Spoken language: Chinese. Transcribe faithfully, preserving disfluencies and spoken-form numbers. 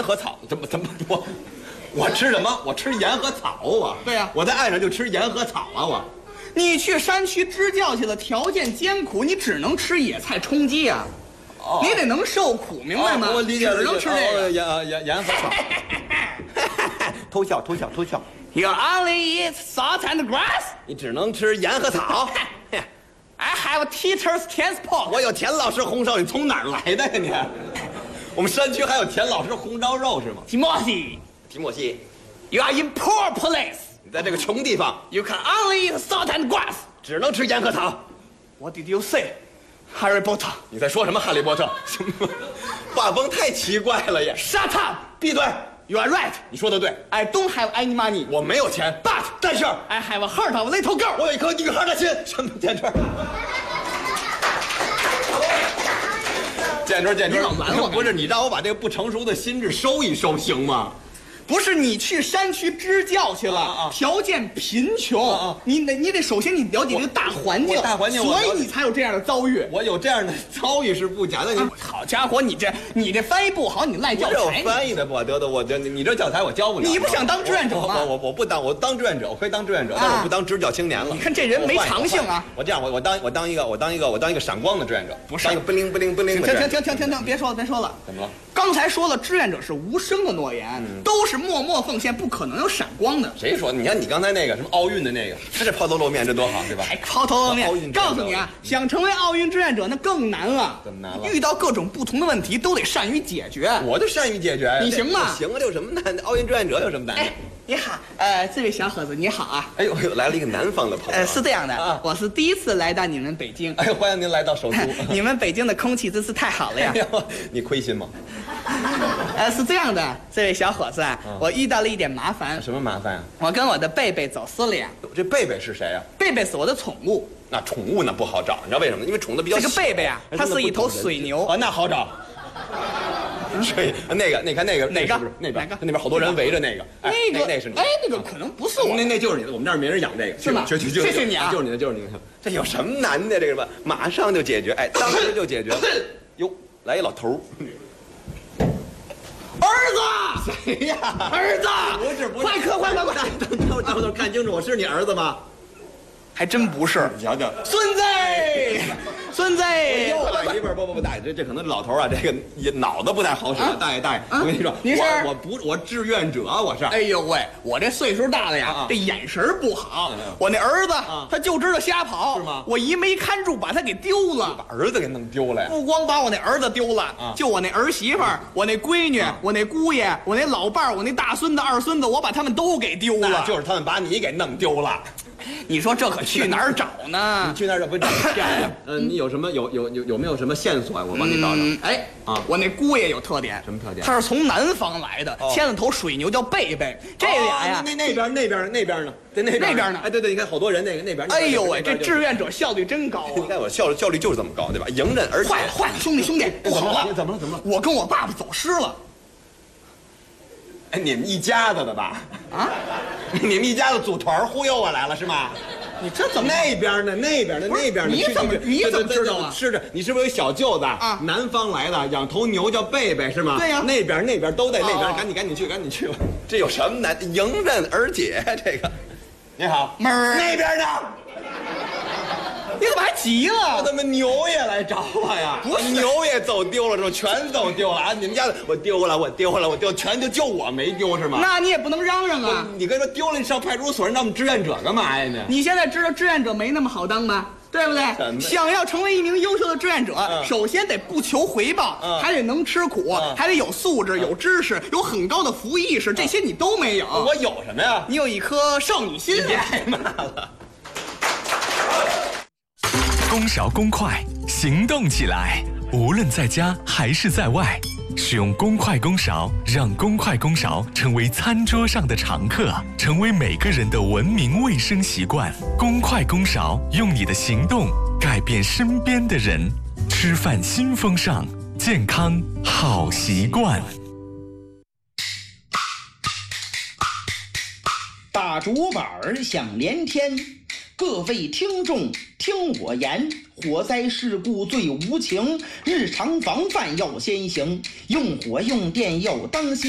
盐和草，怎么怎么我我吃什么？我吃盐和草啊！ 对呀、啊， 我在岸上就吃盐和草啊！我， 你去山区支教去了，条件艰苦，你只能吃野菜充饥啊！哦、你得能受苦，明白吗？ 哦、我理解了， 只能吃这个盐啊盐盐和草。偷笑偷笑偷笑 ！You only eat salt and grass。 你只能吃盐和草。 I have teacher's transport。 我有田老师红烧，你从哪儿来的呀你？我们山区还有田老师红烧肉是吗？ 提莫西， 提莫西 ，You are in poor place。 你在这个穷地方 ，You can only eat salt and grass， 只能吃盐和草。 What did you say, Harry Potter？ 你在说什么，哈利波特？什么？画风太奇怪了呀 ！Shut up， 闭嘴 ！You are right， 你说的对。 I don't have any money， 我没有钱 ，But 但是 I have a heart of a little girl， 我有一颗女孩的心。什么建春？建春，建春， 你老拦我， 不是你让我把这个不成熟的心智收一收，行吗？ 不是你去山区支教去了，啊啊条件贫穷，啊啊你得你得首先你了解这个大环境， 大环境， 所以你才有这样的遭遇。 我有这样的遭遇是不假的。你、 啊、好家伙，你这你这翻译不好，你赖教材。 我翻译的不好，得得我这你这教材我教不了。 你不想当志愿者吗？ 我我我不当，我当志愿者，我可以当志愿者，啊、但是我不当支教青年了。 你看这人没长性啊！ 我这样，我我当我当一个我当一个我当一个闪光的志愿者，不是当一个不灵不灵不灵的。 停停停停停停，别说了别说了。 怎么了？ 刚才说了，志愿者是无声的诺言，嗯、都是默默奉献。不可能有闪光的。 谁说？你看你刚才那个什么奥运的那个，他这抛头露面，这多好，对吧？ 还抛头露面。告诉你啊，想成为奥运志愿者那更难了。 怎么难了？ 遇到各种不同的问题，都得善于解决。 我就善于解决， 你行吗？ 行啊，这有什么难的？奥运志愿者有什么难的？ 哎，你好，呃，这位小伙子你好啊。 哎呦，来了一个南方的朋友。 呃，是这样的，啊、我是第一次来到你们北京。 哎，欢迎您来到首都。 你们北京的空气真是太好了呀。 哎、你亏心吗？ 呃，是这样的，这位小伙子啊，嗯、我遇到了一点麻烦。 什么麻烦啊？ 我跟我的贝贝走失了呀。 这贝贝是谁啊？ 贝贝是我的宠物。 那宠物呢不好找，你知道为什么？因为宠的比较小。 这个贝贝啊，它是一头水牛啊，那好找。水那个，那看那个哪个？ 那边，那边好多人围着那个。 那个那是你。 哎，那个可能不是我。 那那就是你的，我们这儿没人养这个。 是吗？ 谢谢你啊， 就是你的，就是你的。这有什么难的？这个吧，马上就解决，哎，当时就解决。哟，来一老头儿。 儿子， 谁呀？ 儿子， 不是不是， 快快快快快！ 等等等等，看清楚，我是你儿子吗？ 还真不是。 你瞧瞧， 孙子，孙子， 又来一份，不不不，大爷，这这可能老头啊，这个也脑子不太好使。大爷大爷，我跟你说， 你是我不我志愿者，我是。 哎呦喂，我这岁数大了呀，这眼神不好。我那儿子他就知道瞎跑， 是吗？ 我一没看住，把他给丢了， 把儿子给弄丢了呀。 不光把我那儿子丢了，就我那儿媳妇儿、我那闺女、我那姑爷、我那老伴儿、我那大孙子、二孙子，我把他们都给丢了。 就是他们把你给弄丢了。 你说这可去哪儿找呢？ 你去哪儿找？不找骗呀？嗯，你有什么有有有有没有什么线索呀？我帮你找找。 哎啊，我那姑爷有特点。 什么特点？ 他是从南方来的，牵了头水牛叫贝贝。这俩呀， 那那边那边那边呢？在那那边呢？ 哎，对对，你看好多人那个那边。 哎呦喂，这志愿者效率真高啊！ 你看我效率效率就是这么高，对吧？迎刃而解。 坏了坏了，兄弟兄弟，不好了！ 怎么了怎么了？ 我跟我爸爸走失了。 哎，你们一家子的吧？ 啊， 你们一家子组团忽悠我来了是吗？ 你这怎么那边呢？那边呢？那边呢？ 你怎么你怎么知道啊？ 是的，你是不是有小舅子啊？ 南方来的，养头牛叫贝贝是吗？ 对呀。 那边那边都在那边，赶紧赶紧去，赶紧去吧。这有什么难？迎刃而解，这个。你好， 门儿那边呢？ 你怎么还急了？ 我怎么牛也来找我呀？ 不是， 牛也走丢了是吧？全走丢了啊！你们家的我丢了，我丢了，我丢，全就就我没丢是吗？ 那你也不能嚷嚷啊！ 你跟说丢了，你上派出所，让我们志愿者干嘛呀？你你现在知道志愿者没那么好当吗？对不对？想要成为一名优秀的志愿者，嗯、首先得不求回报，嗯、还得能吃苦，嗯、还得有素质、有知识、有很高的服务意识，这些你都没有。 我有什么呀？ 你有一颗少女心。 别挨骂了。 公勺公筷，行动起来！无论在家还是在外，使用公筷公勺，让公筷公勺成为餐桌上的常客，成为每个人的文明卫生习惯。公筷公勺，用你的行动改变身边的人。吃饭新风尚，健康好习惯。 打竹板响连天，各位听众听我言，火灾事故最无情，日常防范要先行，用火用电要当心。